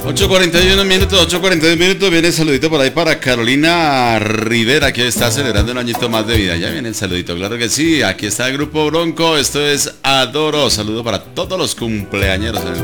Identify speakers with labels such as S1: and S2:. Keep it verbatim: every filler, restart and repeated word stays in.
S1: ocho cuarenta y uno minutos, ocho cuarenta y uno minutos, viene el saludito por ahí para Carolina Rivera, que está celebrando un añito más de vida. Ya viene el saludito, claro que sí. Aquí está el Grupo Bronco, esto es Adoro. Saludo para todos los cumpleañeros en el